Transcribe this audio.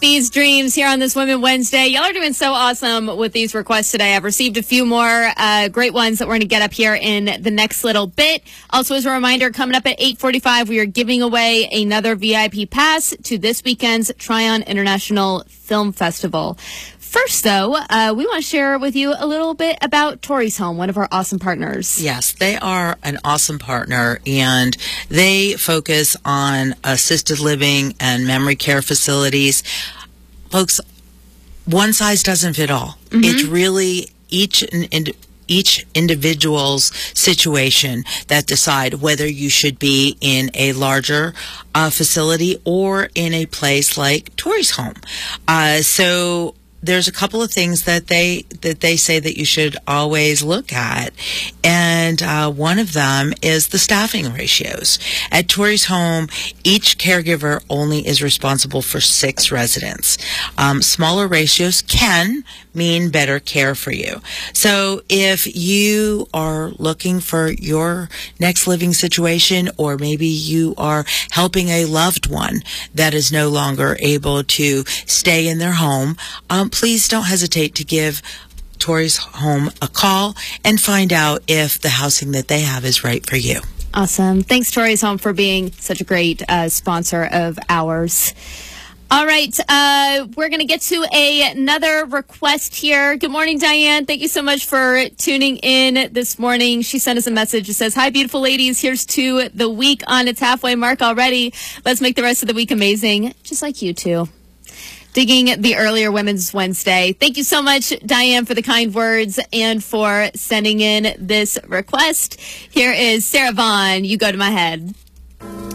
These dreams here on this Women Wednesday. Y'all are doing so awesome with these requests today. I've received a few more great ones that we're going to get up here in the next little bit. Also, as a reminder, coming up at 8:45, we are giving away another VIP pass to this weekend's Tryon International Film Festival. First, though, we want to share with you a little bit about Torrey's Home, one of our awesome partners. Yes, they are an awesome partner, and they focus on assisted living and memory care facilities. Folks, one size doesn't fit all. Mm-hmm. It's really each individual's situation that decide whether you should be in a larger facility or in a place like Torrey's Home. So there's a couple of things that they say that you should always look at, and one of them is the staffing ratios. At Torrey's Home, each caregiver only is responsible for 6 residents. Smaller ratios can mean better care for you. So if you are looking for your next living situation, or maybe you are helping a loved one that is no longer able to stay in their home, please don't hesitate to give Torrey's Home a call and find out if the housing that they have is right for you. Awesome. Thanks, Torrey's Home, for being such a great sponsor of ours. All right, we're going to get to another request here. Good morning, Diane. Thank you so much for tuning in this morning. She sent us a message. It says, "Hi, beautiful ladies. Here's to the week on its halfway mark already. Let's make the rest of the week amazing, just like you two." Digging the earlier Women's Wednesday. Thank you so much, Diane, for the kind words and for sending in this request. Here is Sarah Vaughan, "You Go to My Head."